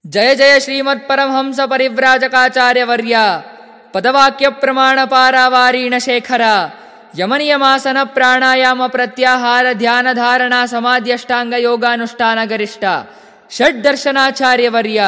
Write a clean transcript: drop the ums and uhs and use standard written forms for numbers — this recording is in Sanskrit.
जय जय श्रीमत्परमहंस परिव्राजकाचार्यवर्य पदवाक्य प्रमाण पारावारीण शेखर यमनियमासन प्राणायाम प्रत्याहार ध्यान धारणा समाध्यष्टांग योगानुष्ठान गरिष्ठ षड्दर्शनाचार्यवर्य